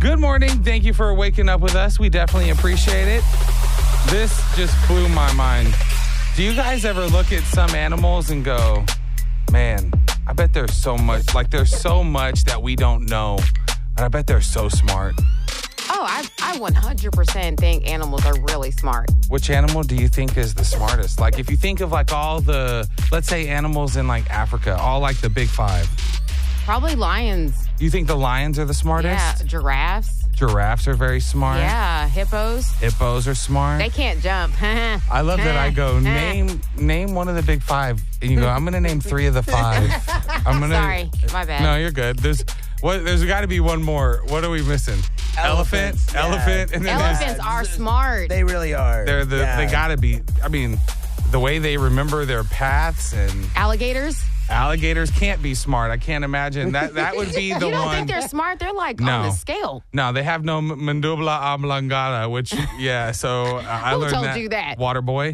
Good morning. Thank you for waking up with us. We definitely appreciate it. This just blew my mind. Do you guys ever look at some animals and go, man, I bet there's so much that we don't know, but I bet they're so smart. Oh, I 100% think animals are really smart. Which animal do you think is the smartest? Like, if you think of like all the, let's say animals in like Africa, all like the big five. Probably lions. You think the lions are the smartest? Yeah, giraffes. Giraffes are very smart. Yeah, hippos. Hippos are smart. They can't jump. I love that I go, name one of the big five. And you go, I'm going to name 3 of the 5. Sorry, my bad. No, you're good. There's got to be one more. What are we missing? Elephant. Yeah. Elephant. And then Elephants are smart. They really are. They got to be. I mean, the way they remember their paths and Alligators can't be smart. I can't imagine. That would be the one. You don't think they're smart? They're like on the scale. No, they have no mandibula oblongata, which, so I learned that. Who told you that? Waterboy.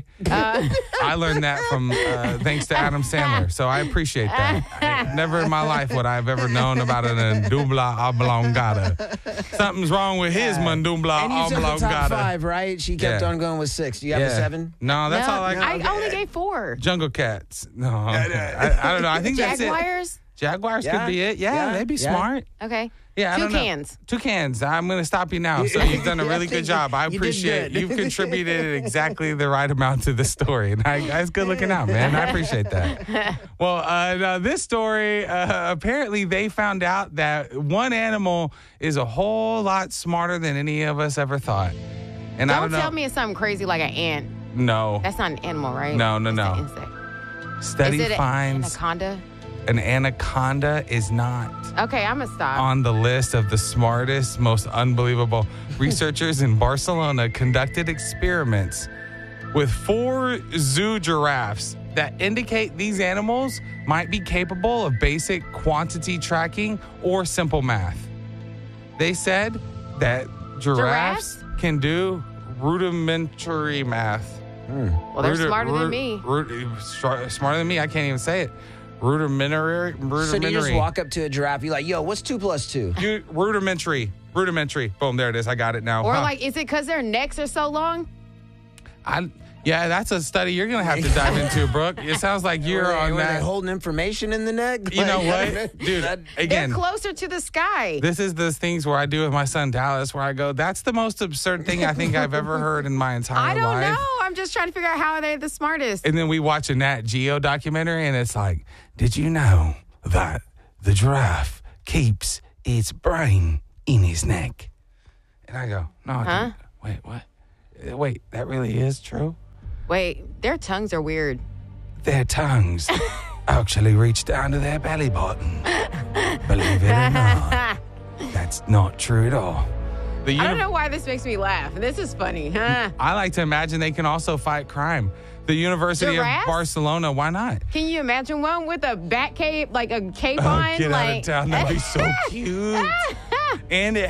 I learned that from, thanks to Adam Sandler. So I appreciate that. Never in my life would I have ever known about a mandibula oblongata. Something's wrong with his mandibula And you took the top oblongata. 5, right? She kept on going with 6. Do you have a 7? No, that's all I only gave 4. Jungle cats. No, I don't know. I think that's it. Jaguars? Jaguars could be it. Yeah, they'd be smart. Okay. Yeah, I don't know. Toucans. I'm going to stop you now. So you've done a really good job. I appreciate it. You've contributed exactly the right amount to the story. And it's good looking out, man. I appreciate that. Well, this story, apparently they found out that one animal is a whole lot smarter than any of us ever thought. And I don't know. Tell me it's something crazy like an ant. No. That's not an animal, right? No. It's an insect. Study is it finds an anaconda? An anaconda is not Okay, I'm going to stop. on the list of the smartest, most unbelievable. Researchers in Barcelona conducted experiments with 4 zoo giraffes that indicate these animals might be capable of basic quantity tracking or simple math. They said that giraffes can do rudimentary math. Well, they're smarter than me. Smarter than me. I can't even say it. Rudimentary. So do you just walk up to a giraffe, you're like, yo, what's 2 plus 2? Rudimentary. Boom, there it is. I got it now. Or is it because their necks are so long? Yeah, that's a study you're going to have to dive into, Brooke. It sounds like you're on Were that. they holding information in the neck? You know what? Dude, again. They're closer to the sky. This is those things where I do with my son Dallas, where I go, that's the most absurd thing I think I've ever heard in my entire life. I don't know. I'm just trying to figure out how they're the smartest. And then we watch a Nat Geo documentary, and it's like, did you know that the giraffe keeps its brain in his neck? And I go, no, I didn't. Wait, what? Wait, that really is true? Wait, their tongues are weird. Their tongues actually reach down to their belly button. Believe it or not. That's not true at all. I don't know why this makes me laugh. This is funny. I like to imagine they can also fight crime. The University of Barcelona, why not? Can you imagine one with a bat cape, like a cape on? Get out of town. That'd be so cute. And it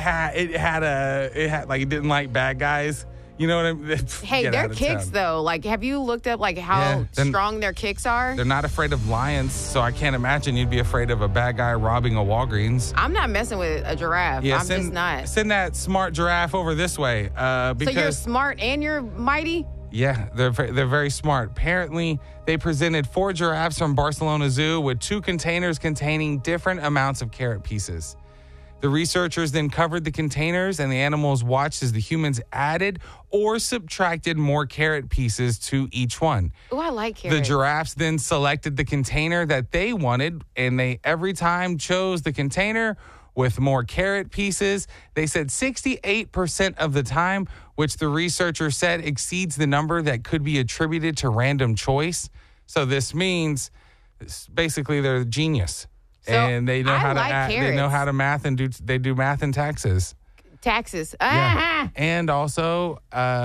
didn't like bad guys. You know what I mean? Hey, their kicks, though. Like, have you looked up, how strong their kicks are? They're not afraid of lions, so I can't imagine you'd be afraid of a bad guy robbing a Walgreens. I'm not messing with a giraffe. Yeah, I'm just not. Send that smart giraffe over this way. Because, so you're smart and you're mighty? Yeah, they're very smart. Apparently, they presented 4 giraffes from Barcelona Zoo with 2 containers containing different amounts of carrot pieces. The researchers then covered the containers, and the animals watched as the humans added or subtracted more carrot pieces to each one. Oh, I like carrots. The giraffes then selected the container that they wanted, and they every time chose the container with more carrot pieces. They said 68% of the time, which the researcher said exceeds the number that could be attributed to random choice. So this means basically they're a genius. So and they know how to carrots. They know how to math and they do math and taxes. Taxes. Yeah. And also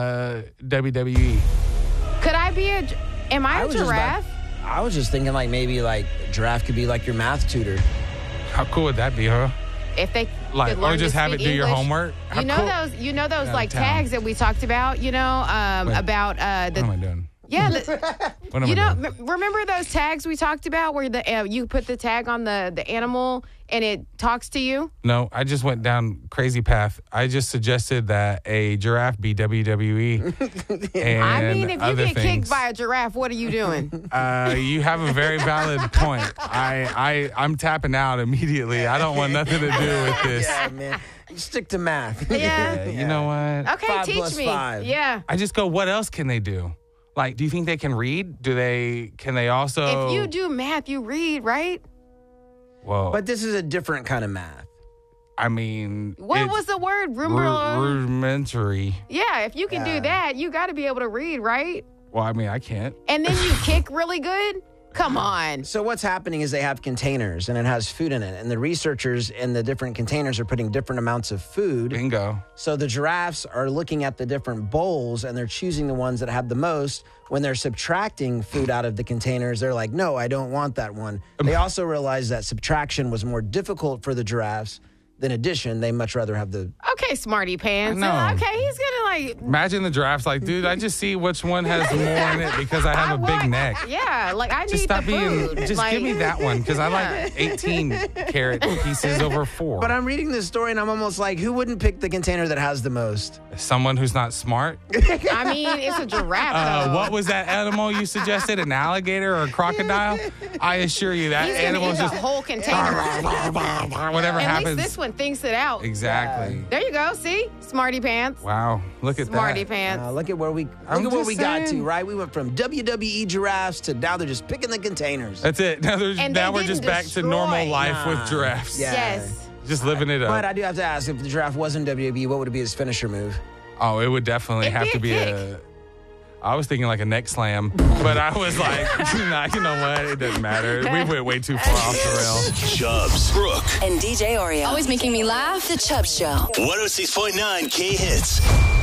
WWE. Could I be am I a giraffe? I was just thinking maybe giraffe could be like your math tutor. How cool would that be, huh? If they could learn or just to have it do English. Your homework. You know those tags that we talked about, about what am I doing? Yeah. What am I doing? Remember those tags we talked about where you put the tag on the animal and it talks to you? No, I just went down crazy path. I just suggested that a giraffe be WWE. And I mean, if you get things. kicked by a giraffe, what are you doing? You have a very valid point. I'm tapping out immediately. I don't want nothing to do with this. Yeah, man. Stick to math. Yeah. You know what? Okay, 5 teach plus me. 5. Yeah. I just go, what else can they do? Like, do you think they can read? Can they also? If you do math, you read, right? Well, But this is a different kind of math. I mean, What was the word? rudimentary. Yeah, if you can do that, you got to be able to read, right? Well, I mean, I can't. And then you kick really good? Come on. So what's happening is they have containers and it has food in it. And the researchers in the different containers are putting different amounts of food. Bingo. So the giraffes are looking at the different bowls and they're choosing the ones that have the most. When they're subtracting food out of the containers, they're like, no, I don't want that one. They also realized that subtraction was more difficult for the giraffes than addition. They much rather have the... Okay, smarty pants. I know. Okay, he's going to Imagine the giraffe's like, dude, I just see which one has more in it because I have a big neck. Yeah, like I Just need stop the food. just like, give me that one because I like 18 carrot pieces over 4. But I'm reading this story and I'm almost like, who wouldn't pick the container that has the most? Someone who's not smart. I mean, it's a giraffe, though. What was that animal you suggested? An alligator or a crocodile? I assure you that He's gonna animal's eat just the whole container. whatever At happens. least this one thinks it out. Exactly. There you go. See? Smarty pants. Wow. Look at Smarty that. pants. Look at where we I'm just got saying. to, right? We went from WWE giraffes to now they're just picking the containers. That's it. Now, And now they we're just didn't back to normal destroy. life with giraffes. Yeah. Yes. Just living it But up. I do have to ask, if the giraffe wasn't WWE, what would it be his finisher move? Oh, it would definitely It'd have be to a be kick. I was thinking like a neck slam, but I was like, nah, you know what? It doesn't matter. We went way too far off the rails. Chubbs, Brooke, And DJ Oreo. Always making me laugh. The Chubb Show. 106.9 K Hits.